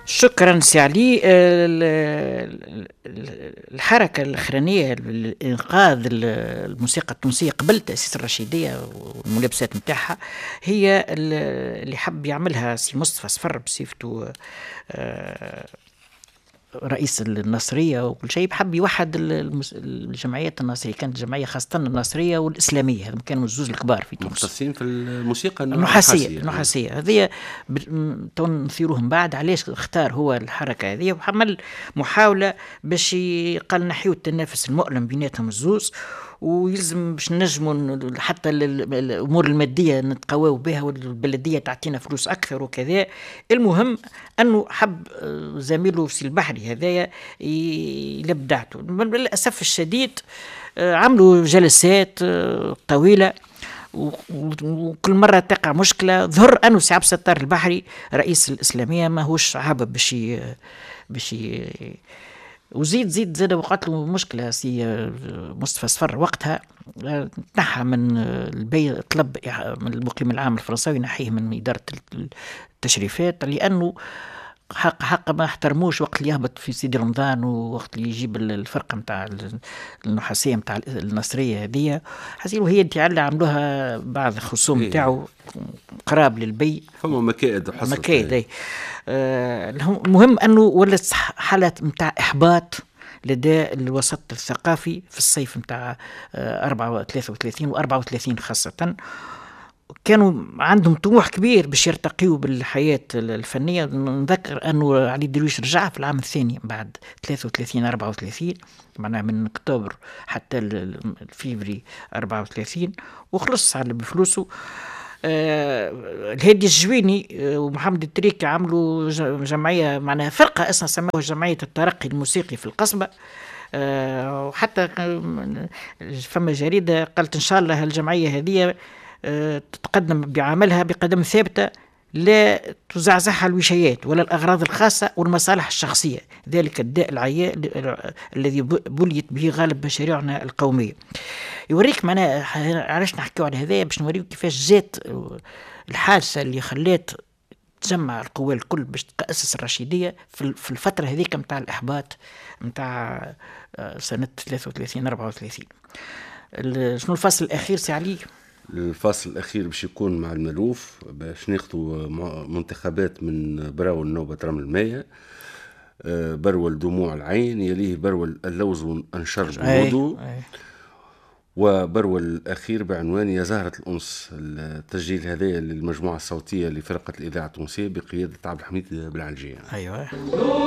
شكرا سي علي. الحركة الأخرانية لإنقاذ الموسيقى التونسية قبل تأسيس الرشيدية والملابسات نتاعها هي اللي حب يعملها سي مصطفى صفر بصفته رئيس الناصرية وكل شيء، بحب يوحد الجمعيات الناصرية. كانت جمعية خاصة الناصرية والإسلامية، هذم كانوا الزوز الكبار في تونس مختصين في الموسيقى النحاسية هذه. نثيروهم بعد علاش اختار هو الحركة هذه، وعمل محاولة باش قال نحيو التنافس المؤلم بيناتهم الزوز، ويلزم باش نجموا حتى الامور الماديه نتقواو بها والبلديه تعطينا فلوس اكثر وكذا. المهم انه حب زميله سي البحري هذايا يلبدعته. للاسف الشديد عملوا جلسات طويله، وكل مرة تقع مشكلة. ظهر أنه سي عبد الستار البحري رئيس الإسلامية ما هوش حابب باش زاد وقعت له مشكلة. سي مصطفى صفر وقتها تنحى من طلب من المقيم العام الفرنساوي نحيه من إدارة التشريفات، لأنه حق ما احترموش وقت اللي يهبط في سيدي رمضان ووقت اللي يجيب الفرقة متاع النحاسية متاع النصرية هذه. حسيلو هي اللي عملوها بعض الخصوم متاعو قراب للبي، فما مكائد وحصلت مكائد. المهم أنه ولت حالة متاع إحباط لدى الوسط الثقافي في الصيف متاع 33 و34 خاصة. كانوا عندهم طموح كبير باش يرتقيوا بالحياة الفنية. نذكر أنه علي درويش رجع في العام الثاني بعد 33-34، معناها من أكتوبر حتى الفيفري 34، وخلص على بفلوسه. الهادي الجويني ومحمد التريكي عملوا جمعية، معناها فرقة أصلا سموها جمعية الترقي الموسيقي في القصبة. وحتى فما جريدة قالت إن شاء الله الجمعية هذه تتقدم بعملها بقدم ثابتة، لا تزعزعها الوشيات ولا الأغراض الخاصة والمصالح الشخصية، ذلك الداء العياء الذي بليت به غالب مشاريعنا القومية. يوريك معناها علاش نحكيو على هذا، باش نوريك كيفاش جات الحادثة اللي خلات تجمع القوى الكل باش تأسس الرشيدية في الفترة هذيك متاع الإحباط متاع سنة 33-34. شنو الفصل الأخير سي علي؟ الفصل الأخير باش يكون مع الملوف، باش ناخذوا منتخبات من براول نوبة رمل الماية، برول دموع العين، يليه برول اللوز وانشر جنوده، وبرول الأخير بعنوان يا زهرة الأنس. التسجيل هذا للمجموعة الصوتية لفرقة الإذاعة التونسية بقيادة عبد الحميد بالعلجية. أيوة.